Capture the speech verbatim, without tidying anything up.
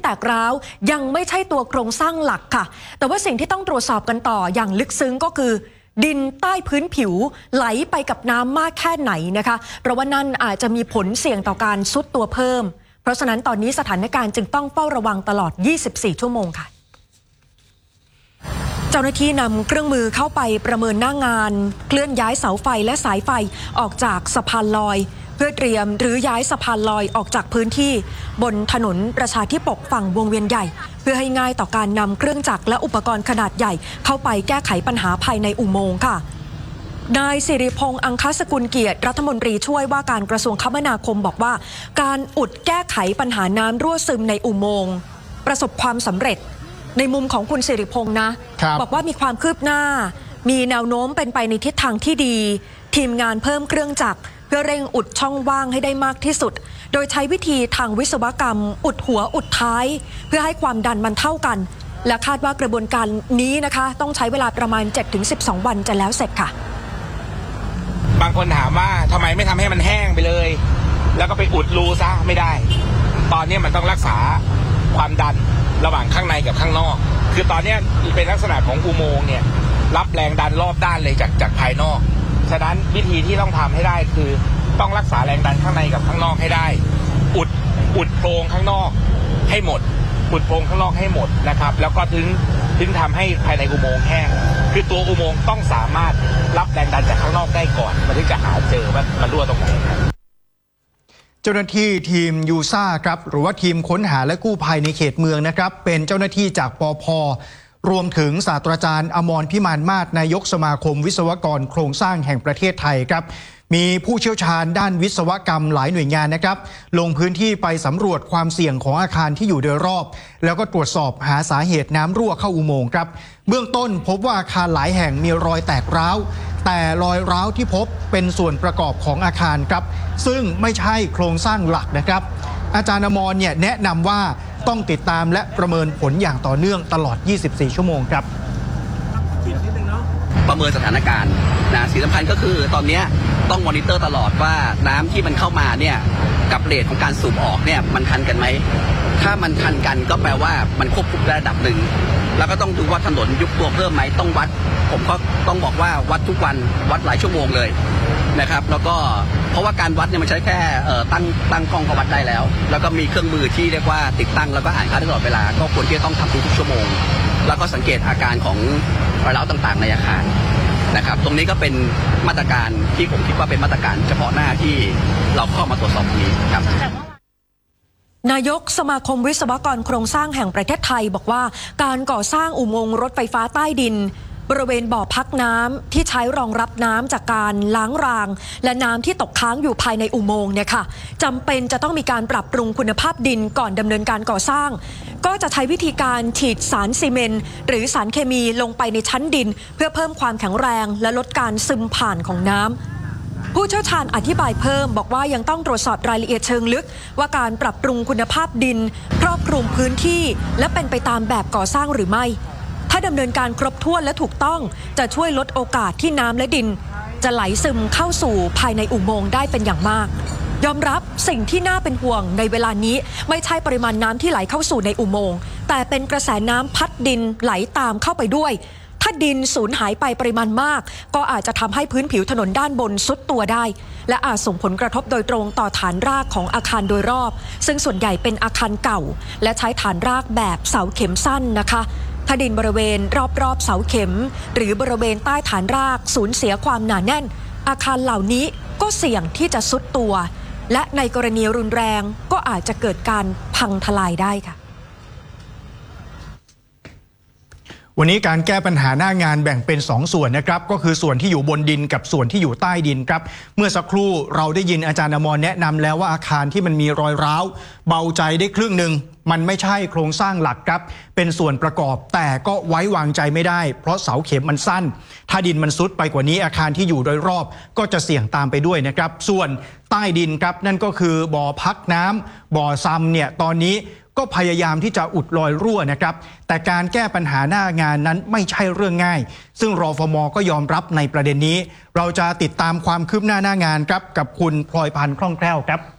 แตกร้าวยังไม่ใช่ตัวโครงสร้างหลักค่ะแต่ว่าสิ่งที่ต้องตรวจสอบกันต่ออย่างลึกซึ้งก็คือดินใต้พื้นผิวไหลไปกับน้ำมากแค่ไหนนะคะเพราะว่านั่นอาจจะมีผลเสี่ยงต่อการทรุดตัวเพิ่มเพราะฉะนั้นตอนนี้สถานการณ์จึงต้องเฝ้าระวังตลอดยี่สิบสี่ชั่วโมงค่ะเจ้าหน้าที่นำเครื่องมือเข้าไปประเมินหน้างานเคลื่อนย้ายเสาไฟและสายไฟออกจากสะพานลอยเพื่อเตรียมหรือย้ายสะพานลอยออกจากพื้นที่บนถนนประชาธิปกฝั่งวงเวียนใหญ่เพื่อให้ง่ายต่อการนำเครื่องจักรและอุปกรณ์ขนาดใหญ่เข้าไปแก้ไขปัญหาภายในอุโมงค์ค่ะนายสิริพงษ์อังคสกุลเกียรติรัฐมนตรีช่วยว่าการกระทรวงคมนาคมบอกว่าการอุดแก้ไขปัญหาน้ำรั่วซึมในอุโมงค์ประสบความสำเร็จในมุมของคุณสิริพงษ์นะบอกว่ามีความคืบหน้ามีแนวโน้มเป็นไปในทิศทางที่ดีทีมงานเพิ่มเครื่องจักรเพื่อเร่งอุดช่องว่างให้ได้มากที่สุดโดยใช้วิธีทางวิศวกรรมอุดหัวอุดท้ายเพื่อให้ความดันมันเท่ากันและคาดว่ากระบวนการนี้นะคะต้องใช้เวลาประมาณ เจ็ดถึงสิบสอง วันจะแล้วเสร็จค่ะบางคนถามว่าทำไมไม่ทำให้มันแห้งไปเลยแล้วก็ไปอุดรูซะไม่ได้ตอนนี้มันต้องรักษาความดันระหว่างข้างในกับข้างนอกคือตอนนี้เป็นลักษณะของอุโมงค์เนี่ยรับแรงดันรอบด้านเลยจากจากภายนอกฉะนั้นวิธีที่ต้องทำให้ได้คือต้องรักษาแรงดันข้างในกับข้างนอกให้ได้อุดอุดโพรงข้างนอกให้หมดอุดโพรงข้างนอกให้หมดนะครับแล้วก็ถึงถึงทำให้ภายในอุโมงค์แห้งคือตัวอุโมงค์ต้องสามารถรับแรงดันจากข้างนอกได้ก่อนมันถึงจะหาเจอว่ามันรั่วตรงไหนเจ้าหน้าที่ทีมยูซ่าครับหรือว่าทีมค้นหาและกู้ภัยในเขตเมืองนะครับเป็นเจ้าหน้าที่จากปภ.รวมถึงศาสตราจารย์อมรพิมานมาศนายกสมาคมวิศวกรโครงสร้างแห่งประเทศไทยครับมีผู้เชี่ยวชาญด้านวิศวกรรมหลายหน่วยงานนะครับลงพื้นที่ไปสำรวจความเสี่ยงของอาคารที่อยู่โดยรอบแล้วก็ตรวจสอบหาสาเหตุน้ำรั่วเข้าอุโมงค์ครับเบื้องต้นพบว่าอาคารหลายแห่งมีรอยแตกร้าวแต่รอยร้าวที่พบเป็นส่วนประกอบของอาคารครับซึ่งไม่ใช่โครงสร้างหลักนะครับอาจารย์อมรเนี่ยแนะนำว่าต้องติดตามและประเมินผลอย่างต่อเนื่องตลอดยี่สิบสี่ชั่วโมงครับประเมินสถานการณ์นะสิ่งสำคัญก็คือตอนนี้ต้องมอนิเตอร์ตลอดว่าน้ำที่มันเข้ามาเนี่ยกับเรทของการสูบออกเนี่ยมันทันกันไหมถ้ามันทันกันก็แปลว่ามันควบคุมได้ระดับหนึ่งแล้วก็ต้องดูว่าถนนยุบตัวเพิ่มไหมต้องวัดผมก็ต้องบอกว่าวัดทุกวันวัดหลายชั่วโมงเลยนะครับแล้วก็เพราะว่าการวัดเนี่ยมันใช้แค่ตั้งตั้งกล้องก็วัดได้แล้วแล้วก็มีเครื่องมือที่เรียกว่าติดตั้งแล้วก็อ่านค่าตลอดเวลาก็ควรที่จะต้องทำทุกชั่วโมงแล้วก็สังเกตอาการของรอยร้าวต่างๆในอาคารนะครับตรงนี้ก็เป็นมาตรการที่ผมคิดว่าเป็นมาตรการเฉพาะหน้าที่เราเข้ามาตรวจสอบตรงนี้ครับนายกสมาคมวิศวกรโครงสร้างแห่งประเทศไทยบอกว่าการก่อสร้างอุโมงค์รถไฟฟ้าใต้ดินบริเวณบ่อพักน้ำที่ใช้รองรับน้ำจากการล้างรางและน้ำที่ตกค้างอยู่ภายในอุโมงค์เนี่ยค่ะจำเป็นจะต้องมีการปรับปรุงคุณภาพดินก่อนดำเนินการก่อสร้างก็จะใช้วิธีการฉีดสารซีเมนต์หรือสารเคมีลงไปในชั้นดินเพื่อเพิ่มความแข็งแรงและลดการซึมผ่านของน้ำผู้เชี่ยวชาญอธิบายเพิ่มบอกว่ายังต้องตรวจสอบรายละเอียดเชิงลึกว่าการปรับปรุงคุณภาพดินครอบคลุมพื้นที่และเป็นไปตามแบบก่อสร้างหรือไม่ถ้าดำเนินการครบถ้วนและถูกต้องจะช่วยลดโอกาสที่น้ำและดินจะไหลซึมเข้าสู่ภายในอุโมงค์ได้เป็นอย่างมากยอมรับสิ่งที่น่าเป็นห่วงในเวลานี้ไม่ใช่ปริมาณน้ำที่ไหลเข้าสู่ในอุโมงค์แต่เป็นกระแสน้ำพัดดินไหลตามเข้าไปด้วยถ้าดินสูญหายไปปริมาณมากก็อาจจะทำให้พื้นผิวถนนด้านบนทรุดตัวได้และอาจส่งผลกระทบโดยตรงต่อฐานรากของอาคารโดยรอบซึ่งส่วนใหญ่เป็นอาคารเก่าและใช้ฐานรากแบบเสาเข็มสั้นนะคะถ้าดินบริเวณรอบๆเสาเข็มหรือบริเวณใต้ฐานรากสูญเสียความหนาแน่นอาคารเหล่านี้ก็เสี่ยงที่จะทรุดตัวและในกรณีรุนแรงก็อาจจะเกิดการพังทลายได้ค่ะวันนี้การแก้ปัญหาหน้างานแบ่งเป็นสองส่วนนะครับก็คือส่วนที่อยู่บนดินกับส่วนที่อยู่ใต้ดินครับเมื่อสักครู่เราได้ยินอาจารย์อมรแนะนำแล้วว่าอาคารที่มันมีรอยร้าวเบาใจได้ครึ่งหนึ่งมันไม่ใช่โครงสร้างหลักครับเป็นส่วนประกอบแต่ก็ไว้วางใจไม่ได้เพราะเสาเข็มมันสั้นถ้าดินมันซุดไปกว่านี้อาคารที่อยู่โดยรอบก็จะเสี่ยงตามไปด้วยนะครับส่วนใต้ดินครับนั่นก็คือบ่อพักน้ำบ่อซัมเนี่ยตอนนี้ก็พยายามที่จะอุดรอยรั่วนะครับแต่การแก้ปัญหาหน้างานนั้นไม่ใช่เรื่องง่ายซึ่งรฟม.ก็ยอมรับในประเด็นนี้เราจะติดตามความคืบหน้าหน้างานครับกับคุณพลอยพันธ์คล่องแคล่วครับ